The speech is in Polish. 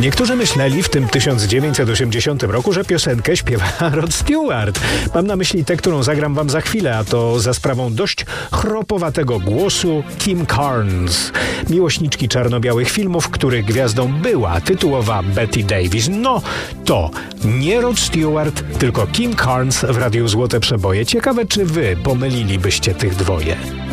Niektórzy myśleli w tym 1980 roku, że piosenkę śpiewa Rod Stewart. Mam na myśli tę, którą zagram wam za chwilę, a to za sprawą dość chropowatego głosu Kim Carnes, miłośniczki czarno-białych filmów, których gwiazdą była tytułowa Bette Davis. No to nie Rod Stewart, tylko Kim Carnes w Radiu Złote Przeboje. Ciekawe, czy wy pomylilibyście tych dwoje.